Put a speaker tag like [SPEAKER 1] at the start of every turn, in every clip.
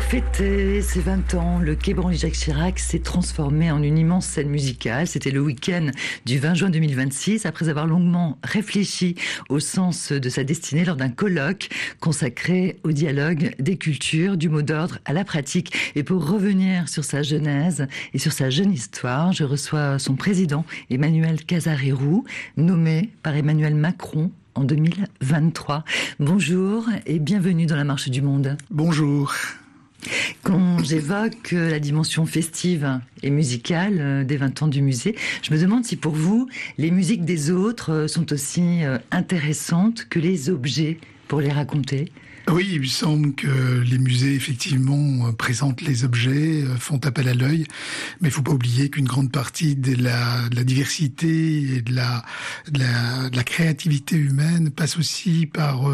[SPEAKER 1] Pour fêter ses 20 ans, le Quai Branly-Jacques Chirac s'est transformé en une immense scène musicale. C'était le week-end du 20 juin 2026, après avoir longuement réfléchi au sens de sa destinée lors d'un colloque consacré au dialogue des cultures, du mot d'ordre à la pratique. Et pour revenir sur sa genèse et sur sa jeune histoire, je reçois son président, Emmanuel Casarérou, nommé par Emmanuel Macron en 2023. Bonjour et bienvenue dans la Marche du Monde.
[SPEAKER 2] Bonjour.
[SPEAKER 1] Quand j'évoque la dimension festive et musicale des 20 ans du musée, je me demande si pour vous, les musiques des autres sont aussi intéressantes que les objets pour les raconter.
[SPEAKER 2] Oui, il me semble que les musées, effectivement, présentent les objets, font appel à l'œil, mais il ne faut pas oublier qu'une grande partie de la diversité et de la créativité humaine passe aussi par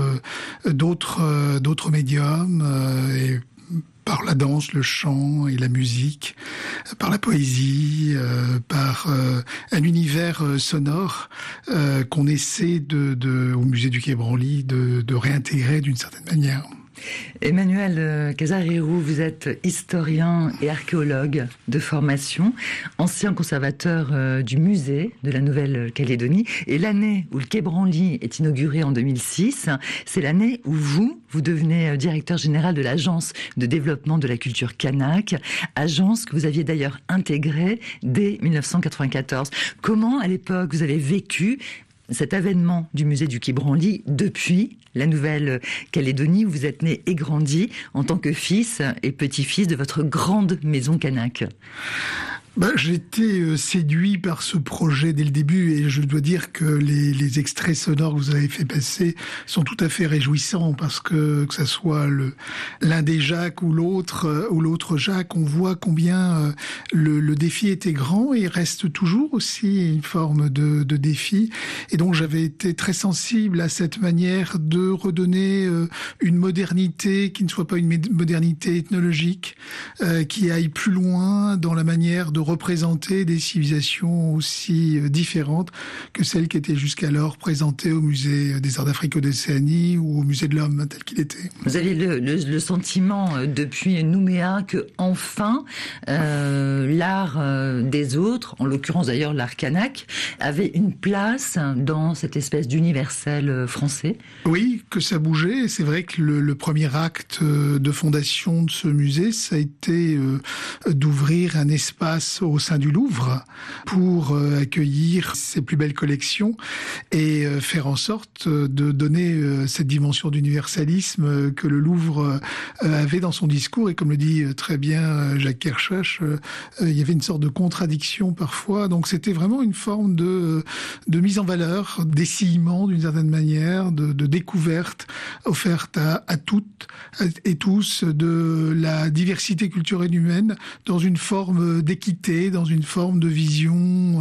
[SPEAKER 2] d'autres médiums, et par la danse, le chant et la musique, par la poésie, par un univers sonore qu'on essaie au musée du Quai Branly de réintégrer d'une certaine manière.
[SPEAKER 1] Emmanuel Casarérou, vous êtes historien et archéologue de formation, ancien conservateur du musée de la Nouvelle-Calédonie. Et l'année où le Quai Branly est inauguré en 2006, c'est l'année où vous devenez directeur général de l'Agence de développement de la culture kanak, agence que vous aviez d'ailleurs intégrée dès 1994. Comment, à l'époque, vous avez vécu cet avènement du musée du Quai Branly depuis la Nouvelle-Calédonie où vous êtes né et grandi en tant que fils et petit-fils de votre grande maison kanak?
[SPEAKER 2] J'ai été séduit par ce projet dès le début et je dois dire que les extraits sonores que vous avez fait passer sont tout à fait réjouissants parce que ça soit l'un des Jacques ou l'autre Jacques, on voit combien le défi était grand et reste toujours aussi une forme de défi. Et donc j'avais été très sensible à cette manière de redonner une modernité qui ne soit pas une modernité ethnologique, qui aille plus loin dans la manière de représenter des civilisations aussi différentes que celles qui étaient jusqu'alors présentées au musée des Arts d'Afrique et d'Océanie ou au musée de l'Homme tel qu'il était.
[SPEAKER 1] Vous aviez le sentiment depuis Nouméa que enfin l'art des autres, en l'occurrence d'ailleurs l'art kanak, avait une place dans cette espèce d'universel français?
[SPEAKER 2] Oui, que ça bougeait. C'est vrai que le premier acte de fondation de ce musée, ça a été d'ouvrir un espace au sein du Louvre pour accueillir ses plus belles collections et faire en sorte de donner cette dimension d'universalisme que le Louvre avait dans son discours. Et comme le dit très bien Jacques Kershach, il y avait une sorte de contradiction parfois. Donc c'était vraiment une forme de mise en valeur, d'essillement d'une certaine manière, de découverte offerte à toutes et tous de la diversité culturelle humaine dans une forme d'équité, dans une forme de vision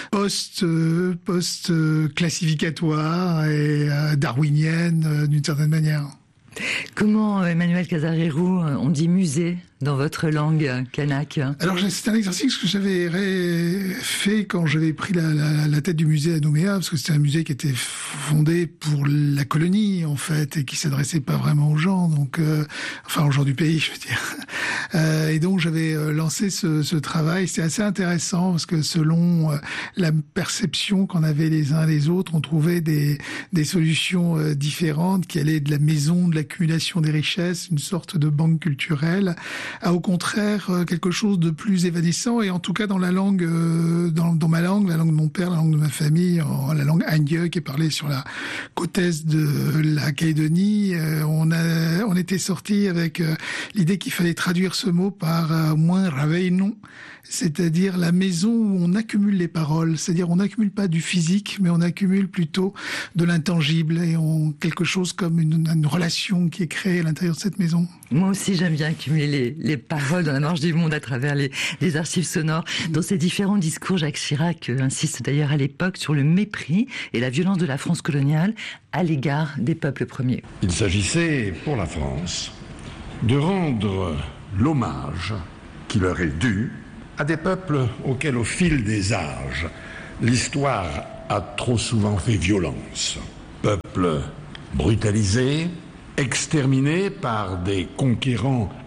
[SPEAKER 2] post-classificatoire et darwinienne d'une certaine manière.
[SPEAKER 1] Comment, Emmanuel Casarérou, on dit musée dans votre langue kanak?
[SPEAKER 2] Alors c'est un exercice que j'avais fait quand j'avais pris la tête du musée à Nouméa, parce que c'était un musée qui était fondé pour la colonie en fait et qui s'adressait pas vraiment aux gens, donc aux gens du pays, je veux dire. Et donc j'avais lancé ce travail. C'était assez intéressant parce que selon la perception qu'en avaient les uns les autres, on trouvait des solutions différentes qui allaient de la maison de l'accumulation des richesses, une sorte de banque culturelle, à au contraire quelque chose de plus évanescent. Et en tout cas dans la langue, dans ma langue, la langue de mon père, la langue de ma famille, la langue Aindieu qui est parlée sur la côte est de la Calédonie, on était sorti avec l'idée qu'il fallait traduire ce mot par moins raveillon, c'est-à-dire la maison où on accumule les paroles, c'est-à-dire on n'accumule pas du physique, mais on accumule plutôt de l'intangible et quelque chose comme une relation qui est créée à l'intérieur de cette maison.
[SPEAKER 1] Moi aussi j'aime bien accumuler les paroles dans la Marche du Monde à travers les archives sonores. Dans ces différents discours, Jacques Chirac insiste d'ailleurs à l'époque sur le mépris et la violence de la France coloniale à l'égard des peuples premiers.
[SPEAKER 3] Il s'agissait pour la France de rendre l'hommage qui leur est dû à des peuples auxquels, au fil des âges, l'histoire a trop souvent fait violence. Peuples brutalisés, exterminés par des conquérants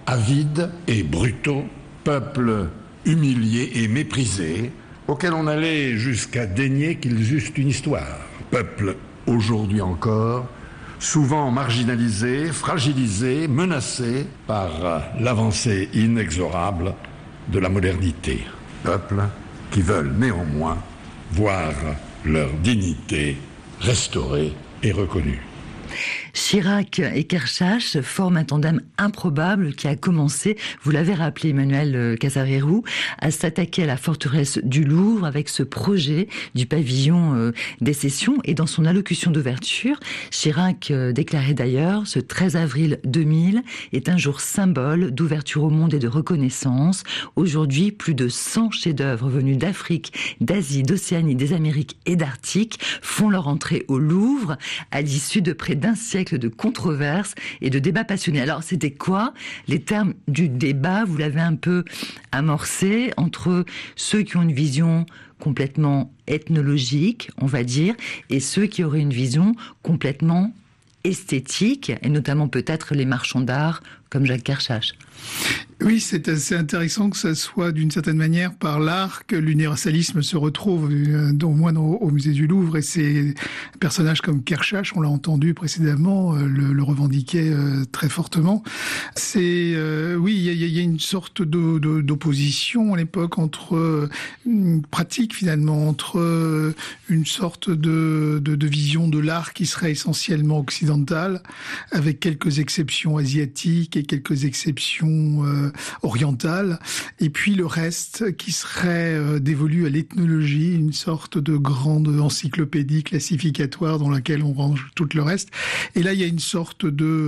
[SPEAKER 3] avides et brutaux, peuple humilié et méprisé, auquel on allait jusqu'à dénier qu'ils eussent une histoire. Peuple aujourd'hui encore, souvent marginalisé, fragilisé, menacé par l'avancée inexorable de la modernité. Peuple qui veulent néanmoins voir leur dignité restaurée et reconnue.
[SPEAKER 1] Chirac et Kershach forment un tandem improbable qui a commencé, vous l'avez rappelé Emmanuel Casarérou, à s'attaquer à la forteresse du Louvre avec ce projet du pavillon des sessions. Et dans son allocution d'ouverture, Chirac déclarait d'ailleurs: ce 13 avril 2000 est un jour symbole d'ouverture au monde et de reconnaissance. Aujourd'hui, plus de 100 chefs-d'œuvre venus d'Afrique, d'Asie, d'Océanie, des Amériques et d'Arctique font leur entrée au Louvre à l'issue de près d'un siècle de controverses et de débats passionnés. Alors, c'était quoi les termes du débat? Vous l'avez un peu amorcé entre ceux qui ont une vision complètement ethnologique, on va dire, et ceux qui auraient une vision complètement esthétique, et notamment peut-être les marchands d'art comme Jacques Kershach.
[SPEAKER 2] Oui, c'est assez intéressant que ça soit d'une certaine manière par l'art que l'universalisme se retrouve, au moins au musée du Louvre. Et ces personnages comme Kershach, on l'a entendu précédemment, le revendiquaient très fortement. C'est oui, il y a une sorte d'opposition à l'époque entre une pratique finalement, entre une sorte de vision de l'art qui serait essentiellement occidentale, avec quelques exceptions asiatiques et quelques exceptions orientale, et puis le reste qui serait dévolu à l'ethnologie, une sorte de grande encyclopédie classificatoire dans laquelle on range tout le reste. Et là, il y a une sorte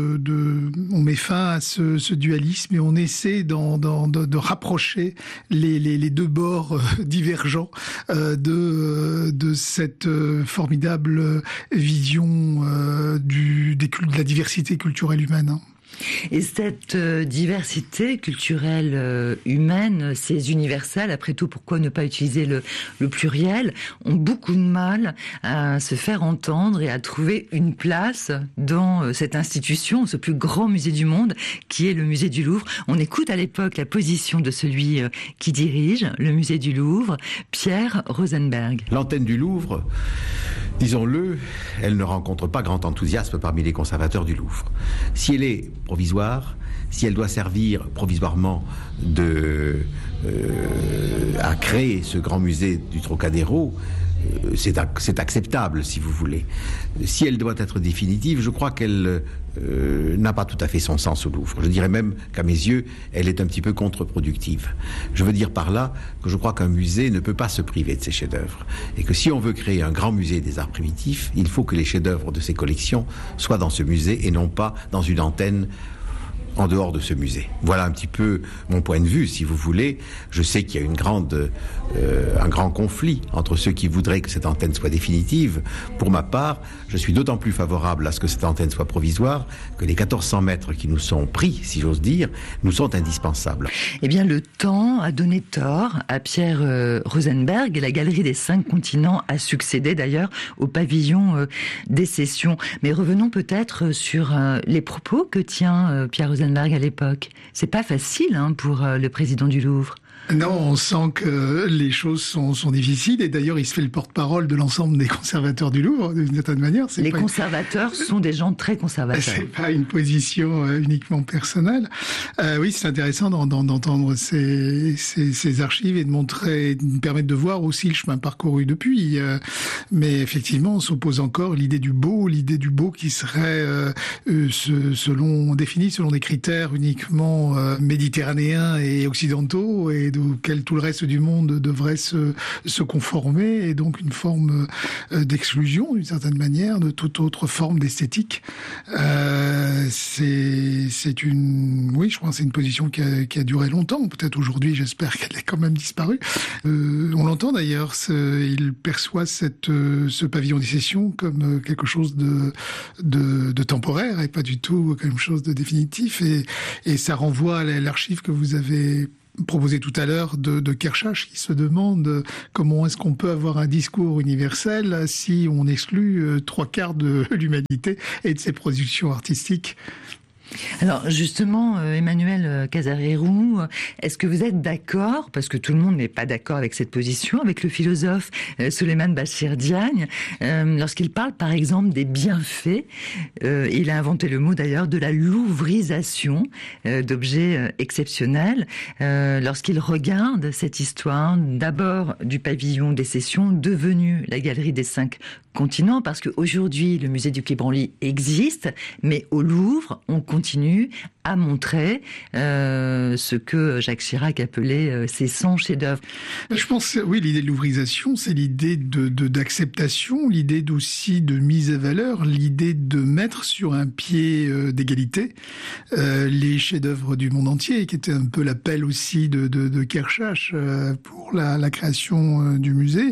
[SPEAKER 2] on met fin à ce dualisme et on essaie de rapprocher les deux bords divergents de cette formidable vision de la diversité culturelle humaine.
[SPEAKER 1] Et cette diversité culturelle humaine, ces universels, après tout, pourquoi ne pas utiliser le pluriel, ont beaucoup de mal à se faire entendre et à trouver une place dans cette institution, ce plus grand musée du monde, qui est le musée du Louvre. On écoute à l'époque la position de celui qui dirige le musée du Louvre, Pierre Rosenberg.
[SPEAKER 4] L'antenne du Louvre, disons-le, elle ne rencontre pas grand enthousiasme parmi les conservateurs du Louvre. Si elle est provisoire, si elle doit servir provisoirement à créer ce grand musée du Trocadéro, c'est acceptable, si vous voulez. Si elle doit être définitive, je crois qu'elle n'a pas tout à fait son sens au Louvre. Je dirais même qu'à mes yeux, elle est un petit peu contre-productive. Je veux dire par là que je crois qu'un musée ne peut pas se priver de ses chefs-d'œuvre. Et que si on veut créer un grand musée des arts primitifs, il faut que les chefs-d'œuvre de ses collections soient dans ce musée et non pas dans une antenne en dehors de ce musée. Voilà un petit peu mon point de vue, si vous voulez. Je sais qu'il y a un grand conflit entre ceux qui voudraient que cette antenne soit définitive. Pour ma part, je suis d'autant plus favorable à ce que cette antenne soit provisoire que les 1400 mètres qui nous sont pris, si j'ose dire, nous sont indispensables.
[SPEAKER 1] Eh bien, le temps a donné tort à Pierre Rosenberg et la Galerie des 5 continents a succédé d'ailleurs au pavillon des sessions. Mais revenons peut-être sur les propos que tient Pierre Rosenberg à l'époque. C'est pas facile pour le président du Louvre.
[SPEAKER 2] Non, on sent que les choses sont difficiles et d'ailleurs il se fait le porte-parole de l'ensemble des conservateurs du Louvre d'une certaine manière.
[SPEAKER 1] Les conservateurs sont des gens très conservateurs.
[SPEAKER 2] C'est pas une position uniquement personnelle. Oui, c'est intéressant d'entendre ces archives et de permettre de voir aussi le chemin parcouru depuis. Mais effectivement, on s'oppose encore l'idée du beau qui serait défini selon des critères uniquement méditerranéens et occidentaux et auquel tout le reste du monde devrait se conformer, et donc une forme d'exclusion d'une certaine manière de toute autre forme d'esthétique. C'est une position qui a duré longtemps. Peut-être aujourd'hui, j'espère qu'elle est quand même disparue. On l'entend d'ailleurs, il perçoit ce pavillon des sessions comme quelque chose de temporaire et pas du tout quelque chose de définitif, et ça renvoie à l'archive que vous avez proposé tout à l'heure de Kershach, qui se demande comment est-ce qu'on peut avoir un discours universel si on exclut 3/4 de l'humanité et de ses productions artistiques.
[SPEAKER 1] Alors justement, Emmanuel Casarero, est-ce que vous êtes d'accord, parce que tout le monde n'est pas d'accord avec cette position, avec le philosophe Souleymane Bachir Diagne, lorsqu'il parle par exemple des bienfaits, il a inventé le mot d'ailleurs de la louvrisation d'objets exceptionnels, lorsqu'il regarde cette histoire d'abord du pavillon des Sessions devenu la galerie des 5 continents, parce qu'aujourd'hui le musée du Quai Branly existe, mais au Louvre on continue à montrer ce que Jacques Chirac appelait ses 100 chefs-d'œuvre.
[SPEAKER 2] Je pense, oui, l'idée de louvrisation, c'est l'idée d'acceptation, l'idée aussi de mise à valeur, l'idée de mettre sur un pied d'égalité les chefs-d'œuvre du monde entier, qui était un peu l'appel aussi de Kershach pour la création du musée.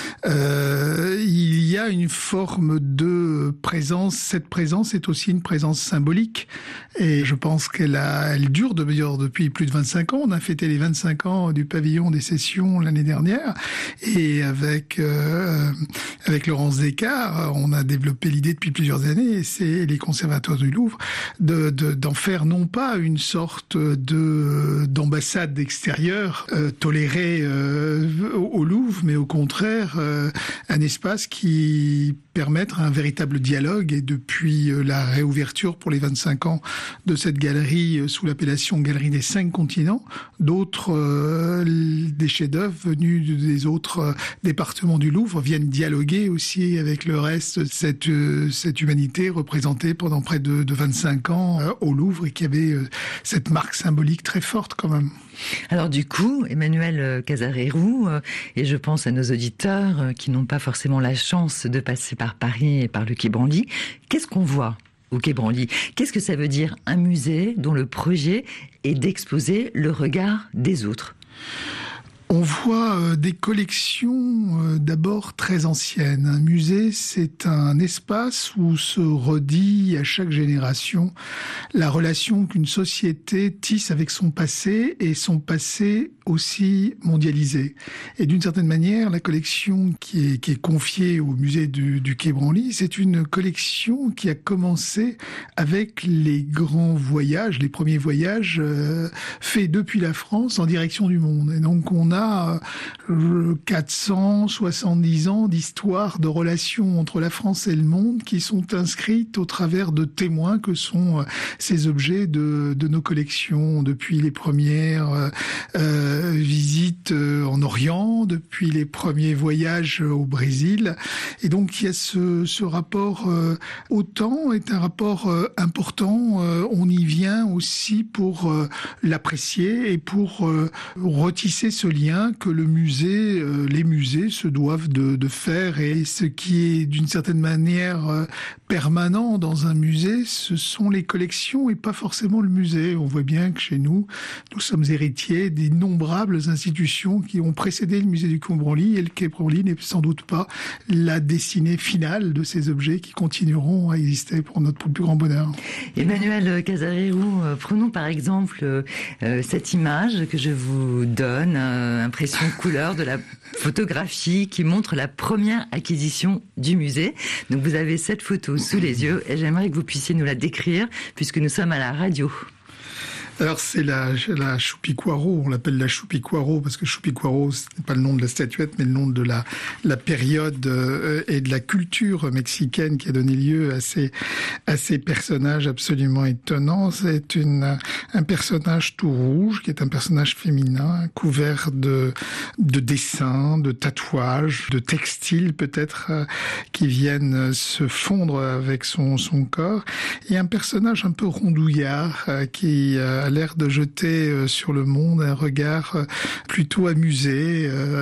[SPEAKER 2] Il y a une forme de présence. Cette présence est aussi une présence symbolique, et je pense qu'elle dure depuis plus de 25 ans. On a fêté les 25 ans du pavillon des Sessions l'année dernière, et avec Laurence Descartes, on a développé l'idée depuis plusieurs années, et c'est les conservateurs du Louvre, d'en faire non pas une sorte d'ambassade extérieure tolérée au Louvre, mais au contraire un espace qui permette un véritable dialogue. Et depuis la réouverture pour les 25 ans de cette galerie sous l'appellation Galerie des 5 continents, d'autres des chefs-d'œuvre venus des autres départements du Louvre viennent dialoguer aussi avec le reste de cette humanité représentée pendant près de 25 ans au Louvre, et qui avait cette marque symbolique très forte quand même.
[SPEAKER 1] Alors du coup, Emmanuel Casarero, et je pense à nos auditeurs qui n'ont pas forcément la chance de passer par Paris et par le Quai Branly, qu'est-ce qu'on voit au Quai Branly? Qu'est-ce que ça veut dire un musée dont le projet est d'exposer le regard des autres?
[SPEAKER 2] On voit des collections d'abord très anciennes. Un musée, c'est un espace où se redit à chaque génération la relation qu'une société tisse avec son passé, et son passé aussi mondialisé. Et d'une certaine manière, la collection qui est confiée au musée du Quai Branly, c'est une collection qui a commencé avec les grands voyages, les premiers voyages faits depuis la France en direction du monde. Et donc on a 470 ans d'histoire de relations entre la France et le monde qui sont inscrites au travers de témoins que sont ces objets de nos collections, depuis les premières visites en Orient, depuis les premiers voyages au Brésil. Et donc il y a ce rapport au temps est un rapport important. On y vient aussi pour l'apprécier et pour retisser ce lien que les musées se doivent de faire. Et ce qui est d'une certaine manière permanent dans un musée, ce sont les collections et pas forcément le musée. On voit bien que chez nous sommes héritiers d'innombrables institutions qui ont précédé le musée du Quai Branly, et le Quai Branly n'est sans doute pas la destinée finale de ces objets qui continueront à exister pour notre plus grand bonheur.
[SPEAKER 1] Emmanuel Casarero, prenons par exemple cette image que je vous donne, impression couleur de la photographie qui montre la première acquisition du musée. Donc vous avez cette photo sous les yeux, et j'aimerais que vous puissiez nous la décrire puisque nous sommes à la radio.
[SPEAKER 2] Alors c'est la Choupi-Quaro, on l'appelle la Choupi-Quaro parce que Choupi-Quaro, ce n'est pas le nom de la statuette, mais le nom de la période et de la culture mexicaine qui a donné lieu à ces personnages absolument étonnants. C'est un personnage tout rouge, qui est un personnage féminin, couvert de dessins, de tatouages, de textiles peut-être, qui viennent se fondre avec son corps, et un personnage un peu rondouillard qui a l'air de jeter sur le monde un regard plutôt amusé.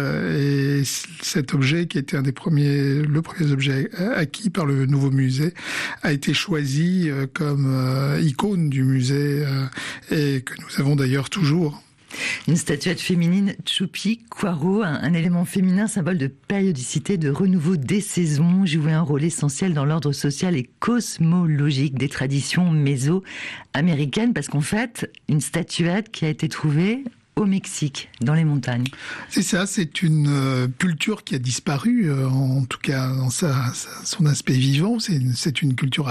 [SPEAKER 2] Et cet objet, qui était le premier objet acquis par le nouveau musée, a été choisi comme icône du musée, et que nous avons d'ailleurs toujours.
[SPEAKER 1] Une statuette féminine, Choupi-Quaro, un élément féminin, symbole de périodicité, de renouveau des saisons, jouait un rôle essentiel dans l'ordre social et cosmologique des traditions méso-américaines, parce qu'en fait, une statuette qui a été trouvée au Mexique, dans les montagnes.
[SPEAKER 2] C'est ça, c'est une culture qui a disparu, en tout cas dans son aspect vivant. C'est une culture